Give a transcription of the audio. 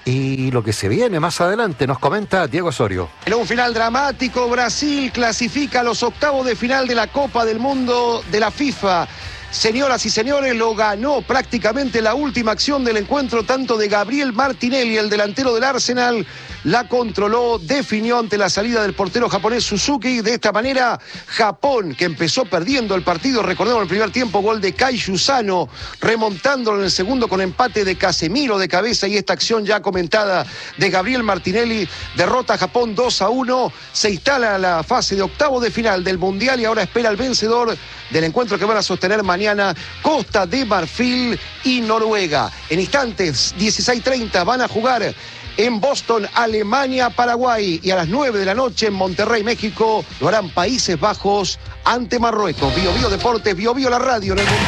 Y lo que se viene más adelante nos comenta Diego Osorio. En un final dramático, Brasil clasifica a los octavos de final de la Copa del Mundo de la FIFA. Señoras y señores, lo ganó prácticamente la última acción del encuentro, tanto de Gabriel Martinelli, el delantero del Arsenal, la controló, definió ante la salida del portero japonés Suzuki. De esta manera, Japón, que empezó perdiendo el partido, recordemos el primer tiempo, gol de Kaiju Sano, remontándolo en el segundo con empate de Casemiro de cabeza, y esta acción ya comentada de Gabriel Martinelli, derrota a Japón 2-1, se instala la fase de octavo de final del Mundial y ahora espera el vencedor del encuentro que van a sostener mañana Costa de Marfil y Noruega. En instantes, 16:30, van a jugar en Boston, Alemania, Paraguay, y a las 9 de la noche en Monterrey, México, lo harán Países Bajos ante Marruecos. Bio Bio Deportes, Bio Bio la radio en el mundo.